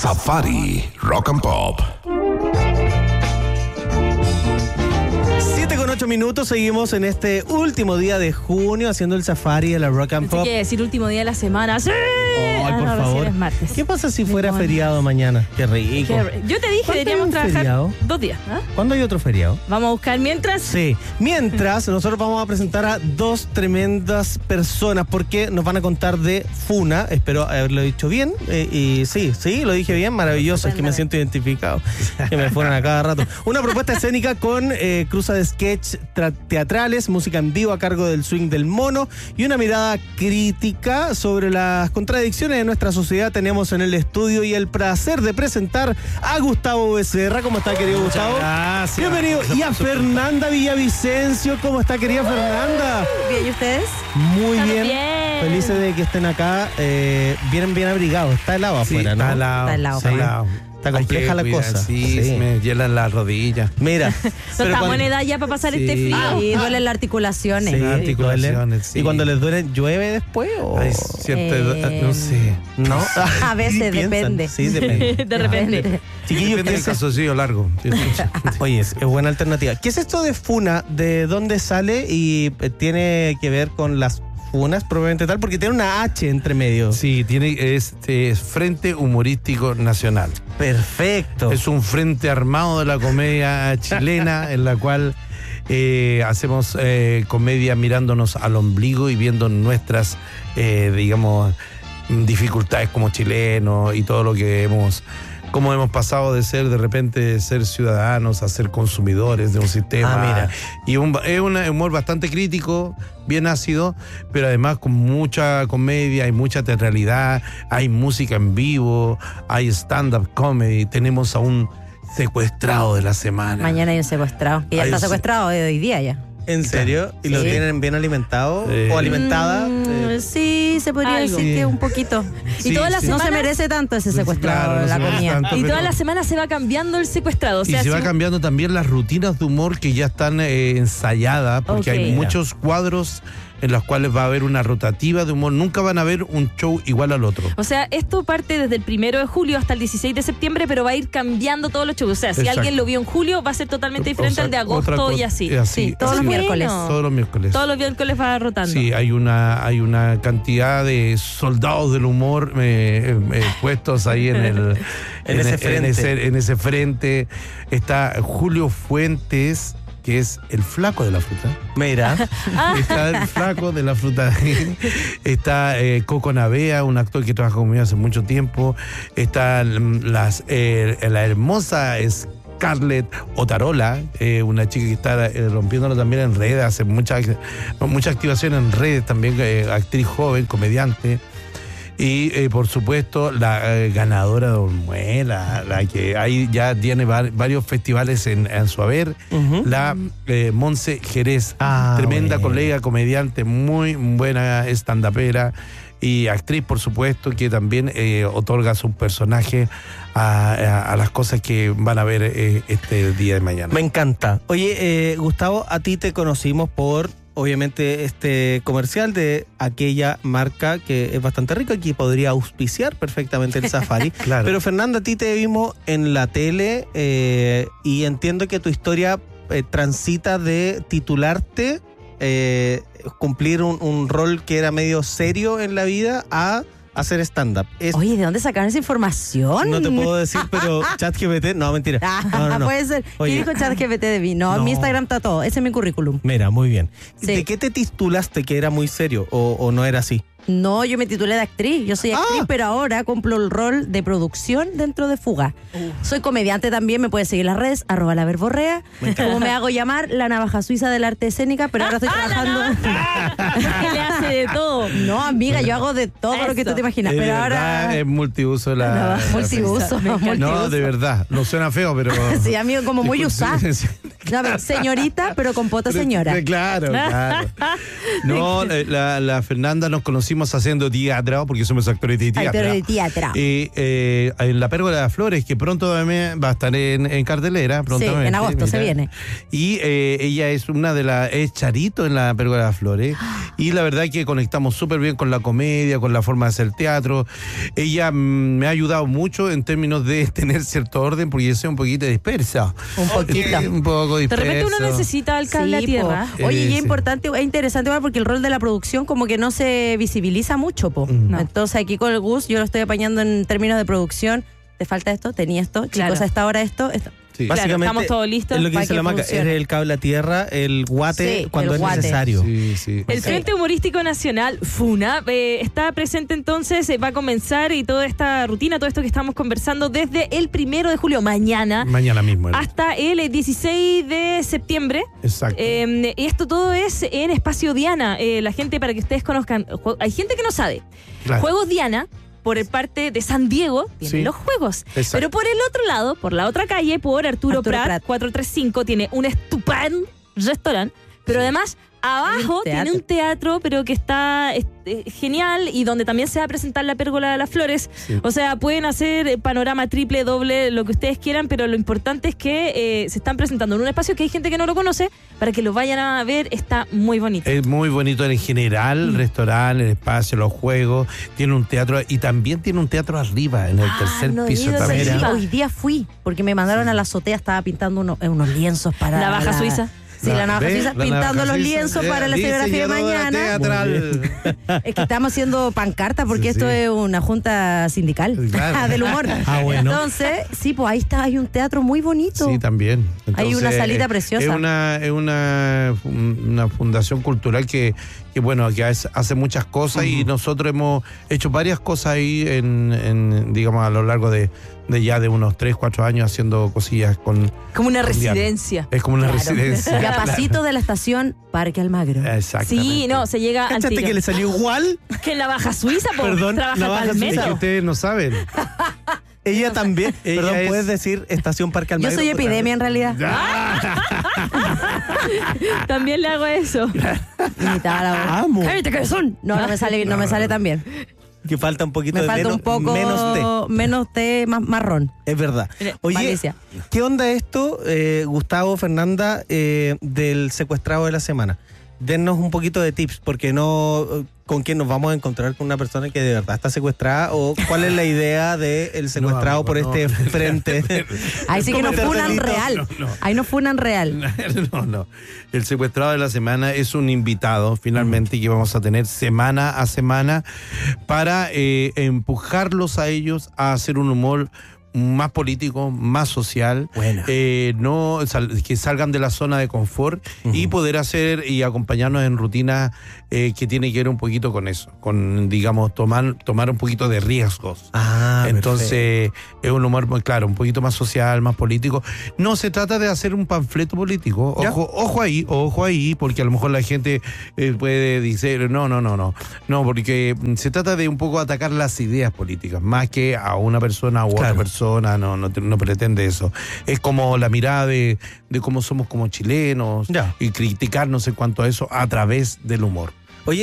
Safari Rock and Pop. 7:08, seguimos en este último día de junio haciendo el Safari de la Rock and Pop. Pensé que decir último día de la semana. ¡Sí! Ay, por favor. Es martes. ¿Qué pasa si fuera feriado mañana? Qué rico. Yo te dije, deberíamos trabajar feriado? 2 días. ¿Ah? ¿Cuándo hay otro feriado? Vamos a buscar mientras. Sí, mientras nosotros vamos a presentar a 2 tremendas personas porque nos van a contar de Funa, espero haberlo dicho bien, y sí, lo dije bien, maravilloso, es que me siento identificado, que me fueran a cada rato. Una propuesta escénica con cruza de sketch teatrales, música en vivo a cargo del Swing del Mono y una mirada crítica sobre las contradicciones de nuestra sociedad. Tenemos en el estudio y el placer de presentar a Gustavo Becerra. ¿Cómo está, querido Gustavo? Gracias. Bienvenido. Y a Fernanda Villavicencio. ¿Cómo está, querida Fernanda? Bien, ¿y ustedes? Muy Estamos bien. bien. Felices de que estén acá. Vienen bien abrigados. Está helado afuera, ¿no? Está helado. Está helado. Está compleja la cosa. Sí, me hielan las rodillas. Mira. No estamos en edad ya para pasar este frío. Y duelen las articulaciones. Sí, Las articulaciones, sí. ¿Y cuando les duele, llueve después? ¿O? Ay, no sé. No. A veces, ¿Piensan? depende. Sí, depende. De repente. Chiquillos, Depende ¿qué del es calzoncillo largo. Oye, es buena alternativa. ¿Qué es esto de Funa? ¿De dónde sale? Y tiene que ver con las funas, probablemente tal, porque tiene una H entre medio. Sí, es Frente Humorístico Nacional. Perfecto. Es un frente armado de la comedia chilena en la cual hacemos comedia mirándonos al ombligo y viendo nuestras, digamos, dificultades como chilenos y todo lo que cómo hemos pasado de ser, de repente, de ser ciudadanos a ser consumidores de un sistema. Mira. Y es un humor bastante crítico, bien ácido, pero además con mucha comedia, hay mucha teatralidad, hay música en vivo, hay stand-up comedy, tenemos a un secuestrado de la semana. Mañana hay un secuestrado. Y ya Hay está un secuestrado de hoy día ya. ¿En serio? ¿Y lo Sí. tienen bien alimentado o alimentada? Sí, se podría Algo. decir que un poquito. Y todas las No semanas. se merece tanto ese secuestrado, Claro, no la se merece comida. tanto. Y pero- todas las semanas se va cambiando el secuestrado. O Y sea, se va si- cambiando también las rutinas de humor que ya están ensayadas, porque Ok. hay muchos cuadros en los cuales va a haber una rotativa de humor. Nunca van a ver un show igual al otro. O sea, esto parte desde el 1 de julio hasta el 16 de septiembre, pero va a ir cambiando todos los shows. O sea, si Exacto. alguien lo vio en julio, va a ser totalmente diferente O sea, al de otra agosto cosa- y así. Sí, todos Eso los es miércoles. bueno. Todos los miércoles. Todos los miércoles va rotando. Sí, hay una cantidad de soldados del humor puestos ahí en ese frente. Está Julio Fuentes, que es el flaco de la fruta. Mira. Está el flaco de la fruta. Está Coco Navea, un actor que trabaja conmigo hace mucho tiempo. Está la hermosa Scarlett Otarola, una chica que está rompiéndolo también en redes, hace mucha activación en redes también, actriz joven, comediante. Y por supuesto la ganadora de Olmuela, la que ahí ya tiene varios festivales en su haber, la Monse Jerez, tremenda bueno. colega, comediante, muy buena stand-upera y actriz, por supuesto, que también otorga su personaje a las cosas que van a ver este día de mañana. Me encanta. Oye, Gustavo, a ti te conocimos por, obviamente, este comercial de aquella marca que es bastante rica y que podría auspiciar perfectamente el Safari. Claro. Pero Fernanda, a ti te vimos en la tele y entiendo que tu historia transita de titularte, cumplir un rol que era medio serio en la vida, a hacer stand-up. Oye, ¿de dónde sacaron esa información? No te puedo decir, pero ChatGPT, no, mentira. No. Puede ser. Oye. ¿Qué dijo ChatGPT de mí? No, en mi No. Instagram está todo. Ese es mi currículum. Mira, muy bien. Sí. ¿De qué te titulaste que era muy serio o no era así? No, yo me titulé de actriz. Yo soy actriz, pero ahora cumplo el rol de producción dentro de Fuga. Soy comediante también, me puedes seguir en las redes, @laverborrea. Como me hago llamar, la navaja suiza del arte escénica, pero ahora estoy trabajando. Porque le hace de todo. No, amiga, yo hago de todo lo que tú te imaginas, Es pero verdad, ahora. es multiuso Multiuso. No, de verdad, no suena feo, pero... Sí, amigo, como muy usada. No, a ver, señorita, pero con pota señora. Claro, claro. No, la Fernanda nos conocimos haciendo teatro, porque somos actores de teatro. Actores de teatro. En la Pérgola de las Flores, que pronto va a estar en cartelera. Prontamente, sí, en agosto se viene. Y ella es es Charito en la Pérgola de las Flores. Y la verdad que conectamos súper bien con la comedia, con la forma de hacer teatro. Ella me ha ayudado mucho en términos de tener cierto orden, porque yo soy un poquito dispersa. Un poquito. Un poco De disperso. repente uno necesita el cable a tierra. Oye, y Sí. es importante, es interesante igual, porque el rol de la producción como que no se visibiliza mucho, po. No. Entonces aquí con el Gus yo lo estoy apañando en términos de producción. Te falta esto, tenía esto, Claro. chicos, a esta hora esto. Sí. Claro, Básicamente, estamos todos listos es lo que para dice que la Maca, funcione. es el cable a tierra, el guate Sí, cuando el es guate. necesario. Sí, sí. El Frente Humorístico Nacional, FUNA, está presente entonces, va a comenzar y toda esta rutina, todo esto que estamos conversando desde el 1 de julio, mañana, Mañana mismo. hasta el 16 de septiembre. Exacto. Y esto todo es en Espacio Diana. La gente, para que ustedes conozcan, hay gente que no sabe. Claro. Juegos Diana, por el parte de San Diego, tiene Sí. los juegos. Exacto. Pero por el otro lado, por la otra calle, por Arturo Prat 435, tiene un estupendo restaurante, pero además abajo Teatro. tiene un teatro, pero que está genial, y donde también se va a presentar la Pérgola de las Flores. Sí. O sea, pueden hacer panorama triple, doble, lo que ustedes quieran, pero lo importante es que se están presentando en un espacio que hay gente que no lo conoce, para que lo vayan a ver. Está muy bonito. Es muy bonito en general, el restaurante, el espacio, los juegos. Tiene un teatro y también tiene un teatro arriba, en el tercer no he piso ido ese también. día. Hoy día fui, porque me mandaron a la azotea, estaba pintando unos lienzos para Navaja suiza. Sí, la navaja ¿Ve? suiza, La pintando navaja los suiza. lienzos para la escenografía de Diseñadora mañana. teatral. Es que estamos haciendo pancarta porque Sí, esto sí. es una junta sindical Claro. del humor. Bueno. Entonces, sí, pues ahí está, hay un teatro muy bonito. Sí, también. Hay una salita Es preciosa. una fundación cultural que bueno, que hace muchas cosas y nosotros hemos hecho varias cosas ahí digamos, a lo largo de unos 3, 4 años haciendo cosillas con... Como una con Diana. residencia. Es como una Claro. residencia. Y a pasito de la estación Parque Almagro. Exactamente. Sí, no, se llega al ¿Cachaste tiro. que le salió igual? Que en Navaja Suiza, po, Perdón, trabaja Navaja para el Suiza. Es que metro. ustedes no saben. Ella también. Ella Perdón, es- puedes decir Estación Parque Yo Almagro. soy epidemia en realidad. También le hago eso. Imitar la voz. Amo. ¡Cállate, cabezón! No me sale tan bien. Que falta un poquito Me de falta un poco menos té. más marrón. Es verdad. Oye, Malicia. ¿qué onda esto, Gustavo, Fernanda, del secuestrado de la semana? Dennos un poquito de tips, porque no, ¿con quién nos vamos a encontrar con una persona que de verdad está secuestrada? ¿O cuál es la idea del secuestrado amigo, por este frente? Ahí sí que nos Como funan terrorito. real. No. Ahí nos funan real. No. El secuestrado de la semana es un invitado, finalmente, que vamos a tener semana a semana para empujarlos a ellos a hacer un humor más político, más social, Buena. que salgan de la zona de confort y poder hacer y acompañarnos en rutinas que tiene que ver un poquito con eso, con, digamos, tomar un poquito de riesgos. Ah, Entonces, es un humor muy claro, un poquito más social, más político. No se trata de hacer un panfleto político. ¿Ya? Ojo ahí, porque a lo mejor la gente puede decir, no, porque se trata de un poco atacar las ideas políticas, más que a una persona u otra Claro. persona, no pretende eso. Es como la mirada de cómo somos como chilenos Ya. y criticarnos en cuanto a eso a través del humor.